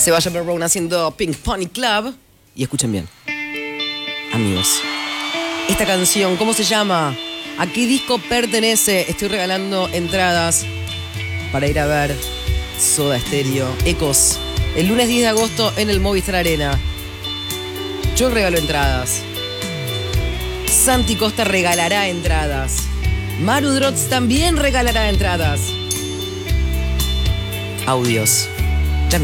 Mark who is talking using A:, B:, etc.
A: Ceballos Brown haciendo Pink Pony Club. Y escuchen bien, amigos, esta canción, ¿cómo se llama? ¿A qué disco pertenece? Estoy regalando entradas para ir a ver Soda Stereo, Ecos, el lunes 10 de agosto en el Movistar Arena. Yo regalo entradas. Santi Costa regalará entradas. Maru Drots también regalará entradas. Audios